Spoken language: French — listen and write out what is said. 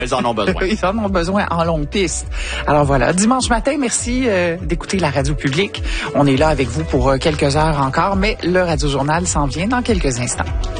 Ils en ont besoin. Ils en ont besoin en longue piste. Alors voilà, dimanche matin, merci d'écouter la radio publique. On est là avec vous pour quelques heures encore, mais le Radio Journal s'en vient dans quelques instants.